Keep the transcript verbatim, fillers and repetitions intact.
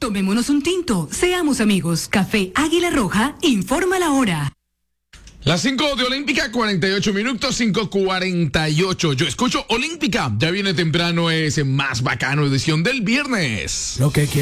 Tomémonos un tinto, seamos amigos. Café Águila Roja, informa la hora. Las cinco de Olímpica, cuarenta y ocho minutos, cinco cuarenta y ocho. Yo escucho Olímpica. Ya viene temprano ese más bacano edición del viernes. Lo que quiero.